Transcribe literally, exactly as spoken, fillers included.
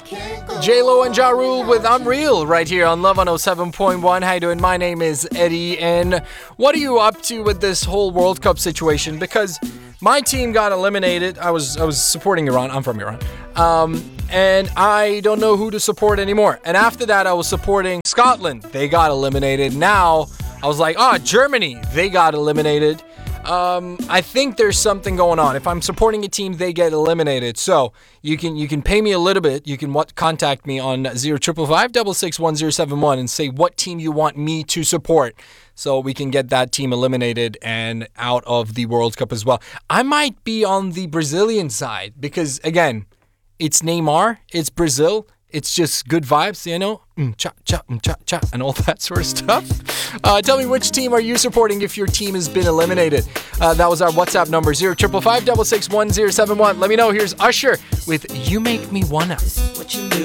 J-Lo and Ja Rule with I'm Real right here on Love one oh seven point one. How you doing? My name is Eddie, and what are you up to with this whole World Cup situation? Because my team got eliminated. I was I was supporting Iran. I'm from Iran. Um, and I don't know who to support anymore. And after that, I was supporting Scotland. They got eliminated. Now, I was like, oh, Germany. They got eliminated. Um, I think there's something going on. If I'm supporting a team, they get eliminated. So you can you can pay me a little bit. You can what, contact me on zero triple five double six one zero seven one and say what team you want me to support, so we can get that team eliminated and out of the World Cup as well. I might be on the Brazilian side because again, it's Neymar, it's Brazil. It's just good vibes, you know, mm, cha, cha, mm, cha, cha, and all that sort of stuff. Uh, tell me, which team are you supporting if your team has been eliminated? Uh, that was our WhatsApp number, zero triple five double six one zero seven one. Let me know. Here's Usher with You Make Me Wanna.